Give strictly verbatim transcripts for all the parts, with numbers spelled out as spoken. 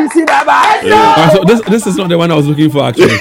see Baba. Uh, so this this is not the one I was looking for actually.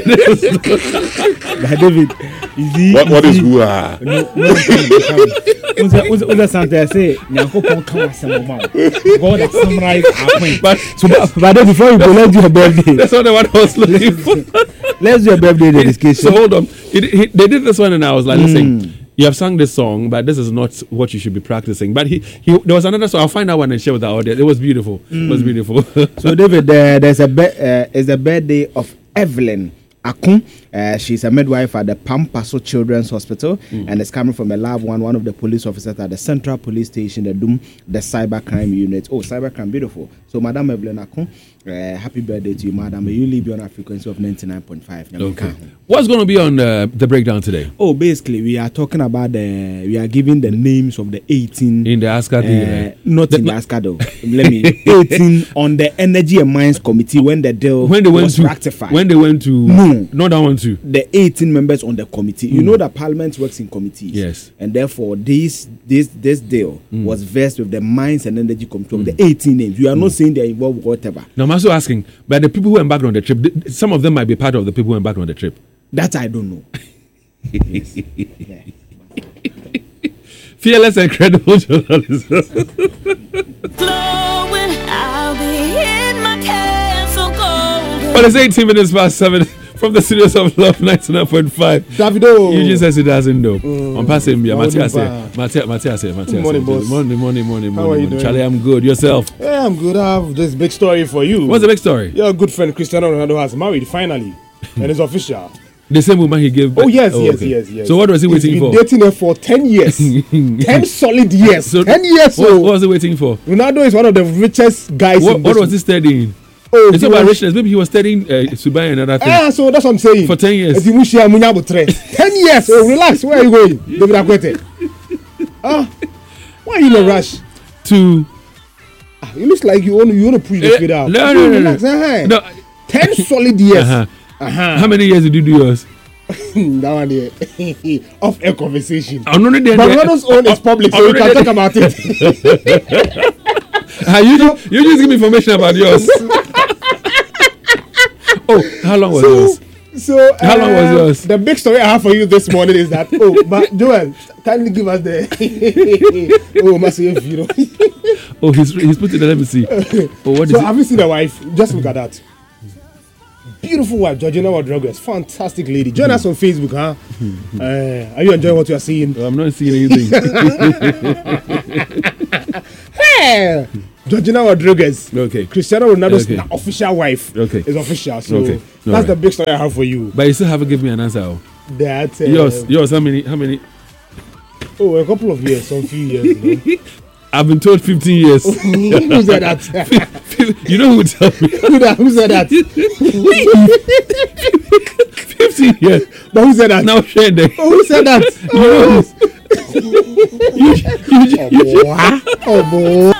David, you see, What what you is see, who are? No, no, what's what's something I say? Nyanko pon come as a mama. God has summarized our point. But So, but, but then before you go, let's do your birthday. that's not the one I was looking for. Let's do your birthday So dedication. hold on. He, he, they did this one, and I was like, listen, you have sung this song, but this is not what you should be practicing. But he, he there was another song. I'll find that one and share with the audience. It was beautiful. It was beautiful. So, David, uh, there's a be- uh, it's the birthday of Evelyn Akun. Uh, she's a midwife at the Pampaso Children's Hospital, mm. and is coming from a loved one, one of the police officers at the Central Police Station, the Doom, the Cybercrime Unit. Oh, Cybercrime, beautiful. So, Madam Evelyn Akun, uh, happy birthday to you, Madam. May you live on a frequency of ninety-nine point five. Okay. What's going to be on uh, the breakdown today? Oh, basically, we are talking about the, we are giving the names of the eighteen. In the Askadi. Uh, not the, in the Askado. Let me, eighteen on the Energy and Mines Committee when the deal when they went was to, rectified. When they went to, no, not that one too. The eighteen members on the committee. You Mm. know that Parliament works in committees. Yes. And therefore, this this this deal Mm. was versed with the Mines and Energy Committee of Mm. the eighteen names. We are Mm. not saying they're involved with whatever. Now, I'm also asking, but the people who embarked on the trip, th- some of them might be part of the people who embarked on the trip. That I don't know. Yes. Yeah. Fearless and credible journalism. Flowing, I'll be in my castle golden. Well, it's eighteen minutes past seven from the studios of Love ninety-nine point five. Davido. Eugene says he doesn't know. Mm. On passing me, How Matthias do you say, Matthias, Matthias say, Matthias. morning, boss. Morning, morning, morning, How are morning. you doing? Charlie, I'm good. Yourself? Yeah, I'm good. I have this big story for you. What's the big story? Your good friend Cristiano Ronaldo has married finally, and it's official. The same woman he gave. Oh yes, oh, yes, okay. yes, yes. So what was he He's waiting been for? dating her for ten years, ten solid years, So ten years. What, So what was he waiting for? Ronaldo is one of the richest guys. What, in what this- was he studying? Oh, It's he about was- richness. Maybe he was studying uh, to buy another thing. Ah, so that's what I'm saying. For ten years. Eti Mushia Munyabo tre. ten years. Oh, relax. Where are you going, David Akwete? Ah, why are you in a rush? To Ah, it looks like you want you want to push the Eh, kid out. no, So no, no, no. relax, eh? no. ten solid years. Uh-huh. Uh-huh. How many years did you do yours? That one there. Off air conversation. I'm not there. But Ronaldo's own is public, so I'm we not can there. talk about it. Ah, you, ju- you just give me information about yours. Oh, how long was so, yours? so How long was um, yours? The big story I have for you this morning is that oh, but Joel, kindly give us the oh, massive, you know. Oh, he's he's put it there. Let me see. Oh, what is So it? have you seen the wife? Just look at that. Beautiful wife, Georgina Rodriguez, fantastic lady. Join us on Facebook, huh? uh, are you enjoying what you are seeing? I'm not seeing anything. Hey, Georgina Rodriguez. Okay. Cristiano Ronaldo's Okay. official wife. Okay. Is official. So Okay. that's All right. the big story I have for you. But you still haven't given me an answer. Oh. That uh, Yours, yours. How many? How many? Oh, a couple of years, some few years. You know? I've been told fifteen years. Who said that? You know who told me? Who that- who said that? fifteen years. But who said that? Now share them. Oh, who said that? You know, you, you, you, you, Oh, boy. Oh, boy.